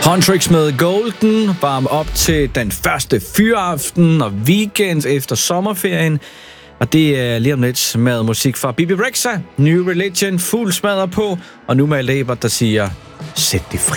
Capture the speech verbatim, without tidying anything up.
Huntrix med Golden, varm op til den første fyraften og weekend efter sommerferien. Og det er lige om lidt med musik fra Bibi Rexha, New Religion, fuld smadret på, og nu med Labor, der siger, sæt det fri.